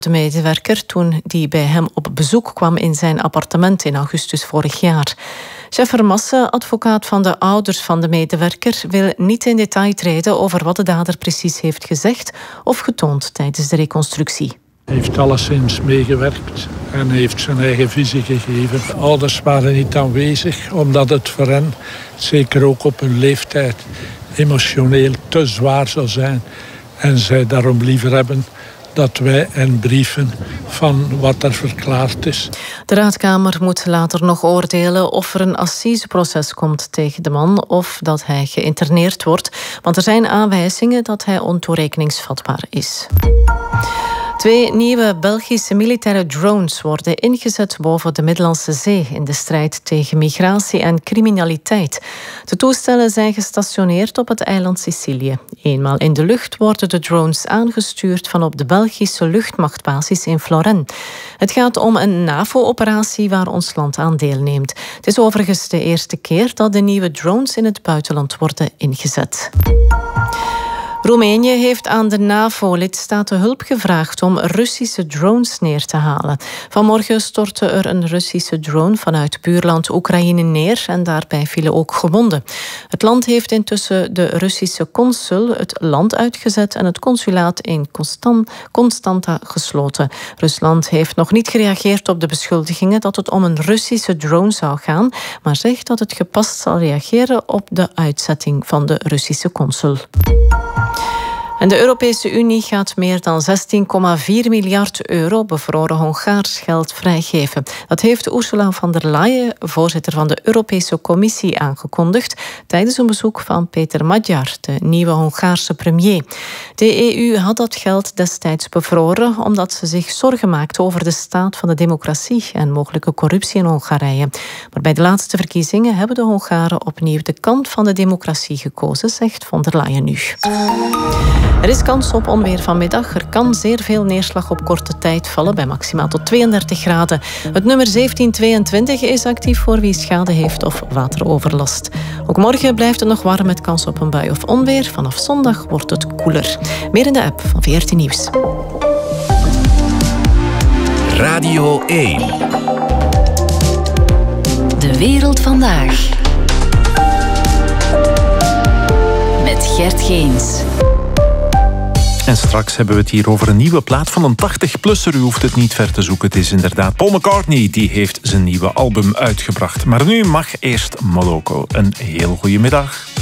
de medewerker toen die bij hem op bezoek kwam in zijn appartement in augustus vorig jaar. Chef Vermassen, advocaat van de ouders van de medewerker, wil niet in detail treden over wat de dader precies heeft gezegd of getoond tijdens de reconstructie. Hij heeft alleszins meegewerkt en heeft zijn eigen visie gegeven. De ouders waren niet aanwezig, omdat het voor hen, zeker ook op hun leeftijd, emotioneel te zwaar zou zijn. En zij daarom liever hebben dat wij hen brieven van wat er verklaard is. De Raadkamer moet later nog oordelen of er een assiseproces komt tegen de man of dat hij geïnterneerd wordt, want er zijn aanwijzingen dat hij ontoerekeningsvatbaar is. 2 nieuwe Belgische militaire drones worden ingezet boven de Middellandse Zee in de strijd tegen migratie en criminaliteit. De toestellen zijn gestationeerd op het eiland Sicilië. Eenmaal in de lucht worden de drones aangestuurd vanop de Belgische luchtmachtbasis in Florennes. Het gaat om een NAVO-operatie waar ons land aan deelneemt. Het is overigens de eerste keer dat de nieuwe drones in het buitenland worden ingezet. Roemenië heeft aan de NAVO-lidstaten hulp gevraagd om Russische drones neer te halen. Vanmorgen stortte er een Russische drone vanuit buurland Oekraïne neer en daarbij vielen ook gewonden. Het land heeft intussen de Russische consul het land uitgezet en het consulaat in Constanta gesloten. Rusland heeft nog niet gereageerd op de beschuldigingen dat het om een Russische drone zou gaan, maar zegt dat het gepast zal reageren op de uitzetting van de Russische consul. En de Europese Unie gaat meer dan 16,4 miljard euro bevroren Hongaars geld vrijgeven. Dat heeft Ursula von der Leyen, voorzitter van de Europese Commissie, aangekondigd tijdens een bezoek van Peter Magyar, de nieuwe Hongaarse premier. De EU had dat geld destijds bevroren omdat ze zich zorgen maakte over de staat van de democratie en mogelijke corruptie in Hongarije. Maar bij de laatste verkiezingen hebben de Hongaren opnieuw de kant van de democratie gekozen, zegt von der Leyen nu. Er is kans op onweer vanmiddag. Er kan zeer veel neerslag op korte tijd vallen, bij maximaal tot 32 graden. Het nummer 1722 is actief voor wie schade heeft of wateroverlast. Ook morgen blijft het nog warm met kans op een bui of onweer. Vanaf zondag wordt het koeler. Meer in de app van VRT Nieuws. Radio 1. De wereld vandaag. Met Gert Geens. En straks hebben we het hier over een nieuwe plaat van een 80-plusser. U hoeft het niet ver te zoeken. Het is inderdaad Paul McCartney. Die heeft zijn nieuwe album uitgebracht. Maar nu mag eerst Moloko. Een heel goede middag.